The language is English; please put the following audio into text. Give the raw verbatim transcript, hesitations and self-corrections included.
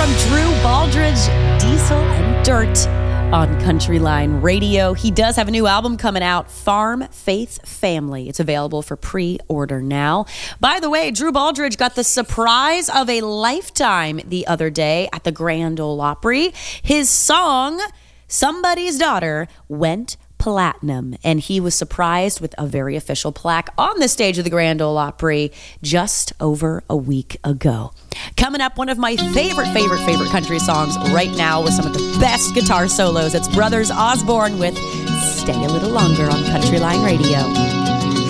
from Drew Baldridge, Diesel and Dirt on Country Line Radio. He does have a new album coming out, Farm Faith Family. It's available for pre-order now. By the way, Drew Baldridge got the surprise of a lifetime the other day at the Grand Ole Opry. His song, Somebody's Daughter, went platinum, and he was surprised with a very official plaque on the stage of the Grand Ole Opry just over a week ago. Coming up, one of my favorite, favorite, favorite country songs right now with some of the best guitar solos. It's Brothers Osborne with Stay a Little Longer on Country Line Radio.